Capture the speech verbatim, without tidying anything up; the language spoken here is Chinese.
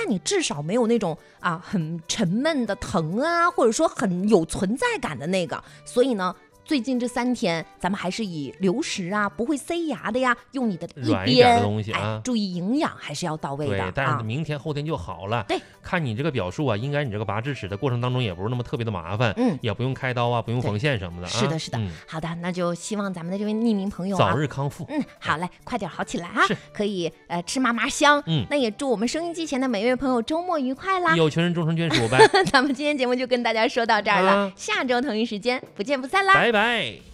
但你至少没有那种啊很沉闷的疼啊，或者说很有存在感的那个。所以呢，最近这三天，咱们还是以流食啊，不会塞牙的呀，用你的一软一边点的东西啊， 哎，注意营养还是要到位的。 对，但是啊， 明天后天就好了。 对， 看你这个表述啊，应该你这个拔智齿的过程当中也不是那么特别的麻烦， 嗯， 也不用开刀啊，不用缝线什么的啊。 是的，是的。 嗯、 好的，那就希望咱们的这位匿名朋友、啊、 早日康复。 嗯，好嘞，快点好起来啊！ 是， 可以呃吃嘛嘛香。 嗯， 那也祝我们收音机前的每一位朋友周末愉快啦！ 有情人终成眷属呗。 咱们今天节目就跟大家说到这儿了， 啊、 下周同一时间不见不散啦！ 拜拜。